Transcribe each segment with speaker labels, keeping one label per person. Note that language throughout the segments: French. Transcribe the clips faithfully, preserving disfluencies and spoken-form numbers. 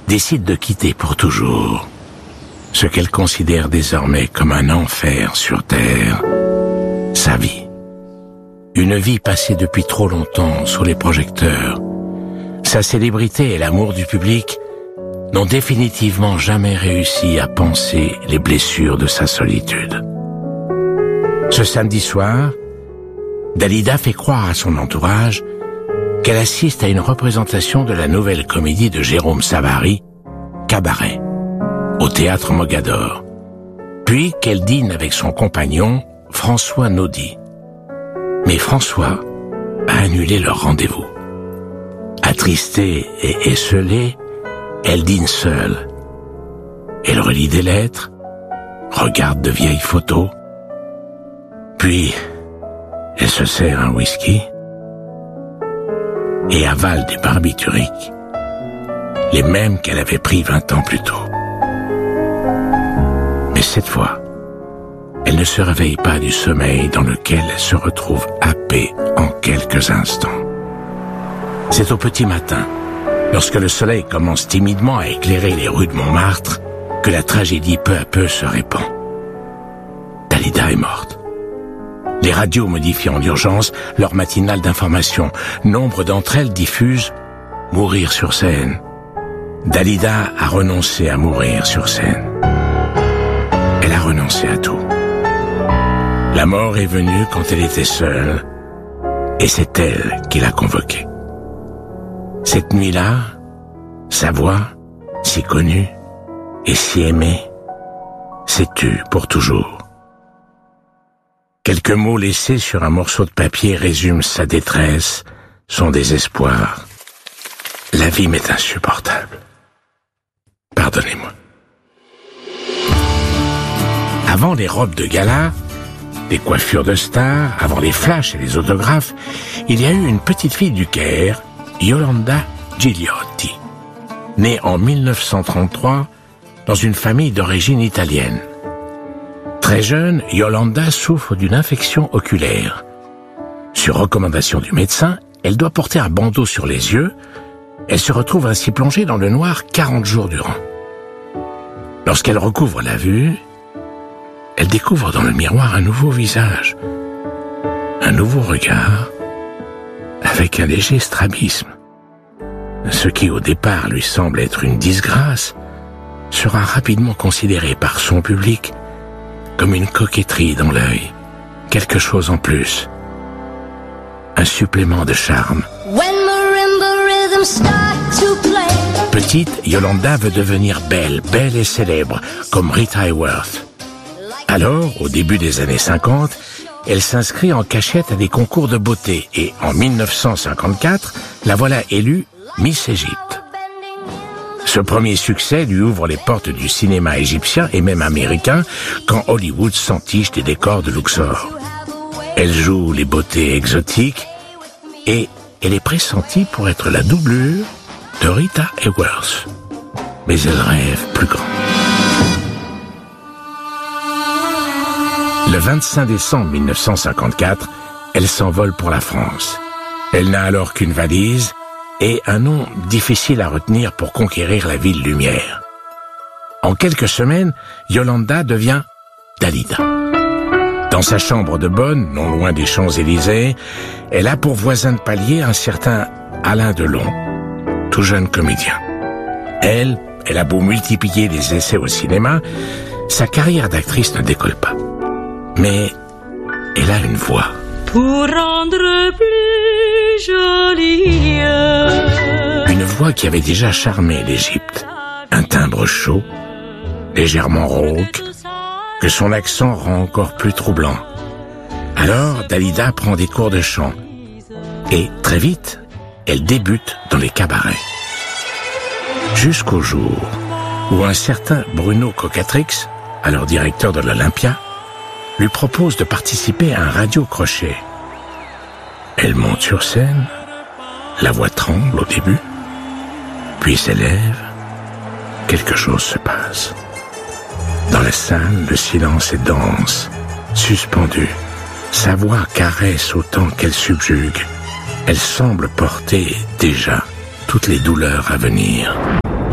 Speaker 1: décide de quitter pour toujours ce qu'elle considère désormais comme un enfer sur terre, sa vie. Une vie passée depuis trop longtemps sous les projecteurs. Sa célébrité et l'amour du public n'ont définitivement jamais réussi à panser les blessures de sa solitude. Ce samedi soir, Dalida fait croire à son entourage qu'elle assiste à une représentation de la nouvelle comédie de Jérôme Savary, Cabaret, au théâtre Mogador, puis qu'elle dîne avec son compagnon, François Naudy. Mais François a annulé leur rendez-vous. Attristée et esseulée, elle dîne seule. Elle relit des lettres, regarde de vieilles photos, puis elle se sert un whisky et avale des barbituriques, les mêmes qu'elle avait pris vingt ans plus tôt. Mais cette fois, elle ne se réveille pas du sommeil dans lequel elle se retrouve happée en quelques instants. C'est au petit matin, lorsque le soleil commence timidement à éclairer les rues de Montmartre, que la tragédie peu à peu se répand. Dalida est morte. Les radios modifient en urgence leur matinale d'information. Nombre d'entre elles diffusent « Mourir sur scène ». Dalida a renoncé à mourir sur scène. Elle a renoncé à tout. La mort est venue quand elle était seule, et c'est elle qui l'a convoquée. Cette nuit-là, sa voix, si connue et si aimée, s'est tue pour toujours. Quelques mots laissés sur un morceau de papier résument sa détresse, son désespoir. La vie m'est insupportable. Pardonnez-moi. Avant les robes de gala, les coiffures de stars, avant les flashs et les autographes, il y a eu une petite fille du Caire, Yolanda Gigliotti, née en mille neuf cent trente-trois dans une famille d'origine italienne. Très jeune, Yolanda souffre d'une infection oculaire. Sur recommandation du médecin, elle doit porter un bandeau sur les yeux. Elle se retrouve ainsi plongée dans le noir quarante jours durant. Lorsqu'elle recouvre la vue, elle découvre dans le miroir un nouveau visage, un nouveau regard, avec un léger strabisme. Ce qui au départ lui semble être une disgrâce sera rapidement considéré par son public comme une coquetterie dans l'œil, quelque chose en plus, un supplément de charme. Petite, Yolanda veut devenir belle, belle et célèbre, comme Rita Hayworth. Alors, au début des années cinquante, elle s'inscrit en cachette à des concours de beauté et en mille neuf cent cinquante-quatre, la voilà élue Miss Égypte. Ce premier succès lui ouvre les portes du cinéma égyptien et même américain quand Hollywood s'entiche des décors de Luxor. Elle joue les beautés exotiques et elle est pressentie pour être la doublure de Rita Hayworth. Mais elle rêve plus grand. Le vingt-cinq décembre mille neuf cent cinquante-quatre, elle s'envole pour la France. Elle n'a alors qu'une valise et un nom difficile à retenir pour conquérir la ville lumière. En quelques semaines, Yolanda devient Dalida. Dans sa chambre de bonne, non loin des Champs-Élysées, elle a pour voisin de palier un certain Alain Delon, tout jeune comédien. Elle, elle a beau multiplier les essais au cinéma, sa carrière d'actrice ne décolle pas. Mais elle a une voix. Pour rendre plus jolie. Une voix qui avait déjà charmé l'Égypte. Un timbre chaud, légèrement rauque, que son accent rend encore plus troublant. Alors, Dalida prend des cours de chant. Et, très vite, elle débute dans les cabarets. Jusqu'au jour où un certain Bruno Cocatrix, alors directeur de l'Olympia, lui propose de participer à un radio-crochet. Elle monte sur scène, la voix tremble au début, puis s'élève, quelque chose se passe. Dans la salle, le silence est dense, suspendu. Sa voix caresse autant qu'elle subjugue. Elle semble porter déjà toutes les douleurs à venir.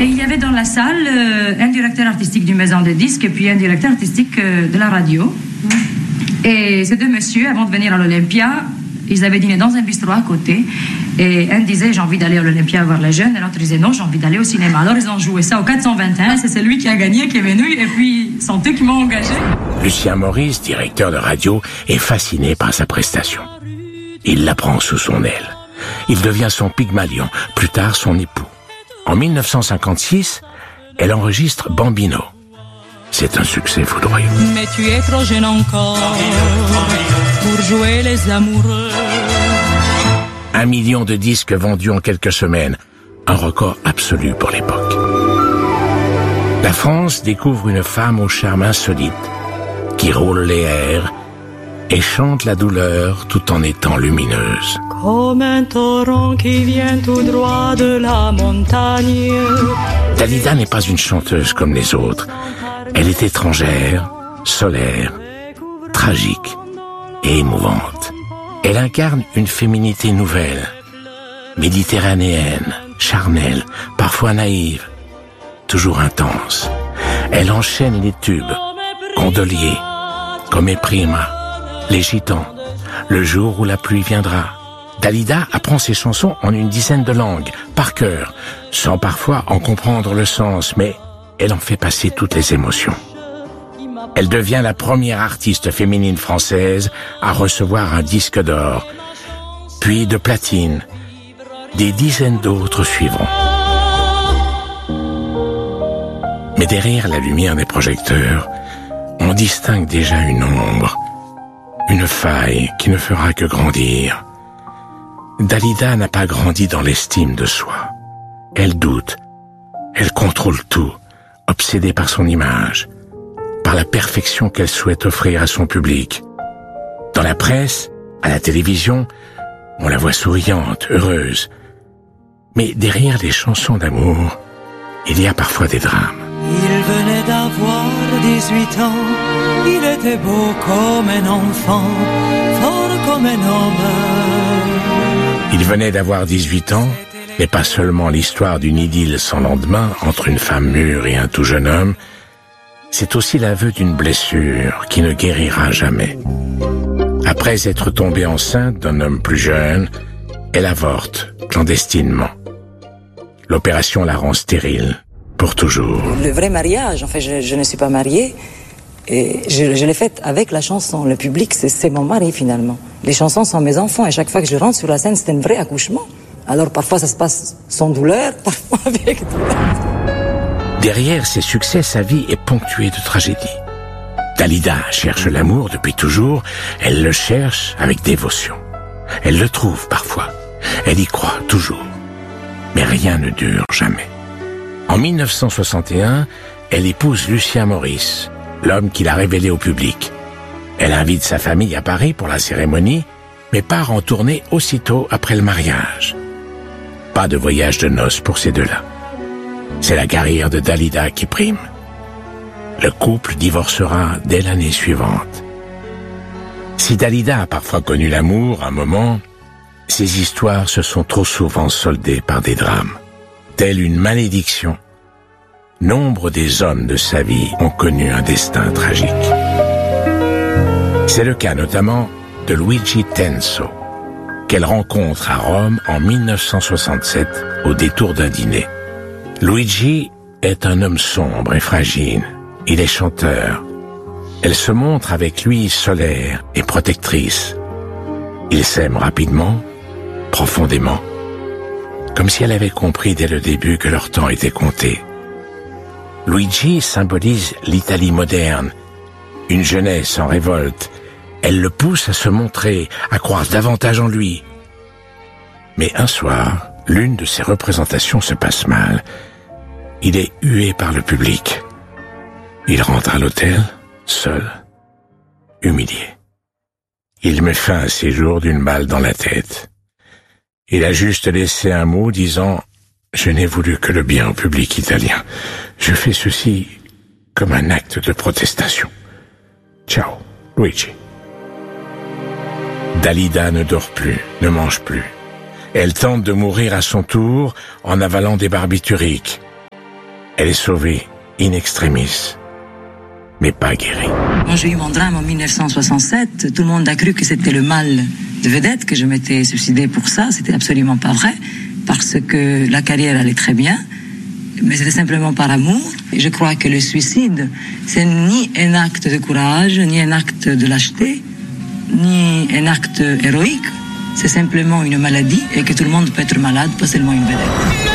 Speaker 2: Et il y avait dans la salle euh, un directeur artistique d'une maison de disques et puis un directeur artistique euh, de la radio. Et ces deux messieurs, avant de venir à l'Olympia, ils avaient dîné dans un bistrot à côté. Et un disait, j'ai envie d'aller à l'Olympia voir les jeunes. Et l'autre disait, non, j'ai envie d'aller au cinéma. Alors ils ont joué ça au quatre cent vingt et un. C'est celui qui a gagné qui est venu. Et puis, c'est eux qui m'ont engagé.
Speaker 1: Lucien Maurice, directeur de radio, est fasciné par sa prestation. Il la prend sous son aile. Il devient son Pygmalion, plus tard son époux. En mille neuf cent cinquante-six, elle enregistre Bambino. C'est un succès foudroyant.
Speaker 3: Mais tu es trop jeune encore pour jouer les amoureux.
Speaker 1: Un million de disques vendus en quelques semaines, un record absolu pour l'époque. La France découvre une femme au charme insolite, qui roule les airs et chante la douleur tout en étant lumineuse.
Speaker 3: Comme un torrent qui vient tout droit de la montagne.
Speaker 1: Dalida n'est pas une chanteuse comme les autres. Elle est étrangère, solaire, tragique et émouvante. Elle incarne une féminité nouvelle, méditerranéenne, charnelle, parfois naïve, toujours intense. Elle enchaîne les tubes, Gondolier, Come Prima, Les Gitans, Le jour où la pluie viendra. Dalida apprend ses chansons en une dizaine de langues, par cœur, sans parfois en comprendre le sens, mais elle en fait passer toutes les émotions. Elle devient la première artiste féminine française à recevoir un disque d'or, puis de platine. Des dizaines d'autres suivront. Mais derrière la lumière des projecteurs, on distingue déjà une ombre, une faille qui ne fera que grandir. Dalida n'a pas grandi dans l'estime de soi. Elle doute, elle contrôle tout, obsédée par son image, par la perfection qu'elle souhaite offrir à son public. Dans la presse, à la télévision, on la voit souriante, heureuse. Mais derrière les chansons d'amour, il y a parfois des drames.
Speaker 3: Il venait d'avoir dix-huit ans, il était beau comme un enfant, fort comme un homme.
Speaker 1: Il venait d'avoir dix-huit ans, mais pas seulement l'histoire d'une idylle sans lendemain entre une femme mûre et un tout jeune homme, c'est aussi l'aveu d'une blessure qui ne guérira jamais. Après être tombée enceinte d'un homme plus jeune, elle avorte clandestinement. L'opération la rend stérile, pour toujours.
Speaker 4: Le vrai mariage, en fait, je, je ne suis pas mariée, et je, je l'ai fait avec la chanson. Le public, c'est, c'est mon mari, finalement. Les chansons sont mes enfants, et chaque fois que je rentre sur la scène, c'est un vrai accouchement. Alors parfois, ça se passe sans douleur, parfois avec douleur.
Speaker 1: Derrière ses succès, sa vie est ponctuée de tragédies. Dalida cherche l'amour depuis toujours, elle le cherche avec dévotion. Elle le trouve parfois, elle y croit toujours. Mais rien ne dure jamais. En mille neuf cent soixante et un, elle épouse Lucien Maurice, l'homme qui l'a révélé au public. Elle invite sa famille à Paris pour la cérémonie, mais part en tournée aussitôt après le mariage. Pas de voyage de noces pour ces deux-là. C'est la carrière de Dalida qui prime. Le couple divorcera dès l'année suivante. Si Dalida a parfois connu l'amour un moment, ses histoires se sont trop souvent soldées par des drames. Telle une malédiction, nombre des hommes de sa vie ont connu un destin tragique. C'est le cas notamment de Luigi Tenco, qu'elle rencontre à Rome en mille neuf cent soixante-sept au détour d'un dîner. Luigi est un homme sombre et fragile. Il est chanteur. Elle se montre avec lui solaire et protectrice. Ils s'aiment rapidement, profondément, comme si elle avait compris dès le début que leur temps était compté. Luigi symbolise l'Italie moderne, une jeunesse en révolte. Elle le pousse à se montrer, à croire davantage en lui. Mais un soir, l'une de ses représentations se passe mal. Il est hué par le public. Il rentre à l'hôtel, seul, humilié. Il met fin à ses jours d'une balle dans la tête. Il a juste laissé un mot disant « Je n'ai voulu que le bien au public italien. Je fais ceci comme un acte de protestation. Ciao, Luigi ». Dalida ne dort plus, ne mange plus. Elle tente de mourir à son tour en avalant des barbituriques. Elle est sauvée in extremis, mais pas guérie.
Speaker 4: Quand j'ai eu mon drame en mille neuf cent soixante-sept, tout le monde a cru que c'était le mal de vedette, que je m'étais suicidée pour ça. C'était absolument pas vrai, parce que la carrière allait très bien, mais c'était simplement par amour. Et je crois que le suicide, c'est ni un acte de courage, ni un acte de lâcheté, ni un acte héroïque. C'est simplement une maladie et que tout le monde peut être malade, pas seulement une vedette.